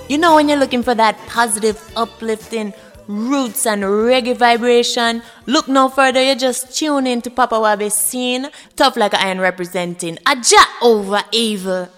You know, when you're looking for that positive, uplifting roots and reggae vibration, look no further, you just tune in to Papa Wabe scene. Tough like iron representing Aja over evil.